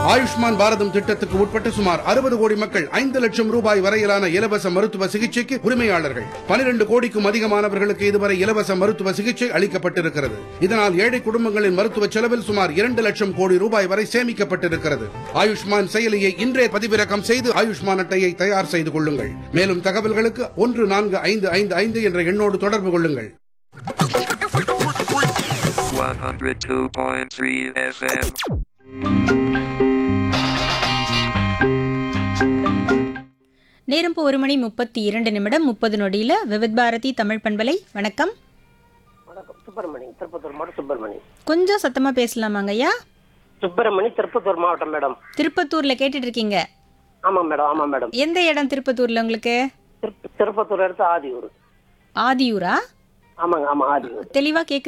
ஆயுஷ்மான் பாரதம் திட்டத்துக்கு உட்பட்ட சுமார் 60 கோடி மக்கள் 5 லட்சம் ரூபாய் வரையிலான இலவச மருத்துவ சிகிச்சைக்கு உரிமையாளர்கள். 12 கோடிக்கும் அதிகமானவர்களுக்கு இதுவரை இலவச மருத்துவ சிகிச்சை அளிக்கப்பட்டிருக்கிறது. இதனால் ஏழை குடும்பங்களின் மருத்துவ செலவில் சுமார் 2 லட்சம் கோடி ரூபாய் வரை சேமிக்கப்பட்டிருக்கிறது. ஆயுஷ்மான் செயலியை இன்றே பதிவிறக்கம் செய்து ஆயுஷ்மான் அட்டையை தயார் செய்து கொள்ளுங்கள். மேலும் தகவல்களுக்கு 14555 என்ற எண்ணோடு தொடர்பு கொள்ளுங்கள். 102.3 FM. நேரம் இப்போ 1:32 விவித் பாரதி தமிழ் பண்பலை. வணக்கம். வணக்கம். சுப்பிரமணி, திருப்பத்தூர் மாவட்டம். சுப்பிரமணி, கொஞ்சம் சத்தமா பேசலாமாங்க ஐயா? சுப்பிரமணி, திருப்பத்தூர் மாவட்டம் மேடம். திருப்பத்தூர்ல கேட்டுட்டு இருக்கீங்க? ஆமா மேடம், ஆமா மேடம். எந்த இடம் திருப்பத்தூர்ல உங்களுக்கு? திருப்பத்தூர் எடுத்து ஆதியூர். ஆதியூரா? ஆமாங்க, ஆமா, ஆதியூர். தெளிவா கேக்கு